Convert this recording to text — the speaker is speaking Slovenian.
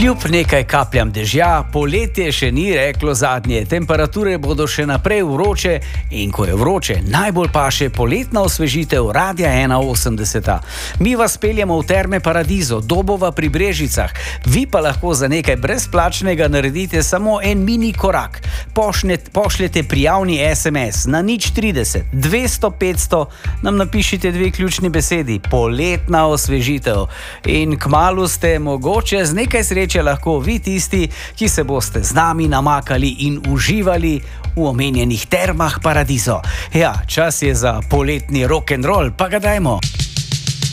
Kljub nekaj kapljam dežja, poletje še ni reklo zadnje. Temperature bodo še naprej vroče in ko je vroče, najbolj paše poletna osvežitev Radia 81. Mi vas peljemo v Terme Paradiso, Dobova pri Brežicah. Vi pa lahko za nekaj brezplačnega naredite samo en mini korak. Pošljete prijavni SMS na 030 200 500, nam napišite dve ključni besedi: poletna osvežitev. In kmalu ste mogoče z nekaj sreče lahko vi tisti, ki se boste z nami namakali in uživali v omenjenih Termah Paradiso. Ja, čas je za poletni rock'n'roll, pa ga dajmo!